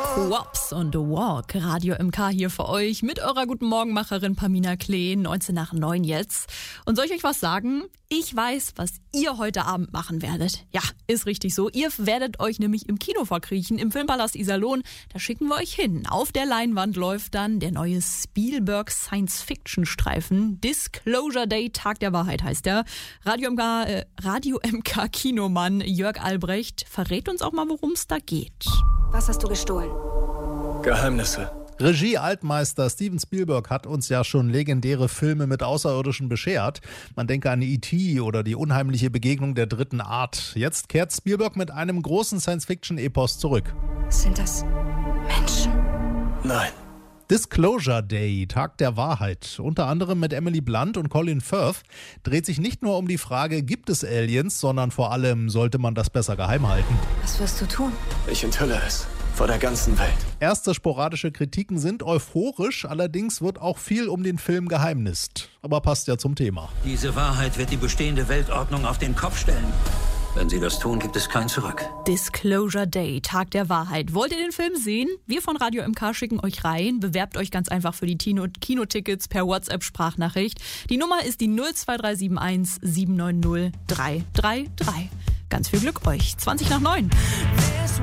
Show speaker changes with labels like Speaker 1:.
Speaker 1: Wops und Walk, Radio MK hier für euch mit eurer Guten Morgenmacherin Pamina Kleen, 19 nach 9 jetzt. Und soll ich euch was sagen? Ich weiß, was ihr heute Abend machen werdet. Ja, ist richtig so. Ihr werdet euch nämlich im Kino verkriechen, im Filmpalast Iserlohn. Da schicken wir euch hin. Auf der Leinwand läuft dann der neue Spielberg Science-Fiction-Streifen. Disclosure Day, Tag der Wahrheit heißt der. Radio MK Kinomann Jörg Albrecht verrät uns auch mal, worum es da geht.
Speaker 2: Was hast du gestohlen?
Speaker 3: Geheimnisse.
Speaker 4: Regie-Altmeister Steven Spielberg hat uns ja schon legendäre Filme mit Außerirdischen beschert. Man denke an E.T. oder die unheimliche Begegnung der dritten Art. Jetzt kehrt Spielberg mit einem großen Science-Fiction-Epos zurück.
Speaker 2: Sind das Menschen?
Speaker 3: Nein.
Speaker 4: Disclosure Day, Tag der Wahrheit, unter anderem mit Emily Blunt und Colin Firth, dreht sich nicht nur um die Frage, gibt es Aliens, sondern vor allem, sollte man das besser geheim halten.
Speaker 2: Was wirst du tun?
Speaker 3: Ich enthülle es. Vor der ganzen Welt.
Speaker 4: Erste sporadische Kritiken sind euphorisch, allerdings wird auch viel um den Film geheimnist. Aber passt ja zum Thema.
Speaker 5: Diese Wahrheit wird die bestehende Weltordnung auf den Kopf stellen. Wenn sie das tun, gibt es kein Zurück.
Speaker 1: Disclosure Day, Tag der Wahrheit. Wollt ihr den Film sehen? Wir von Radio MK schicken euch rein. Bewerbt euch ganz einfach für die Kinotickets per WhatsApp-Sprachnachricht. Die Nummer ist die 02371 790 333. Ganz viel Glück euch. 20 nach 9.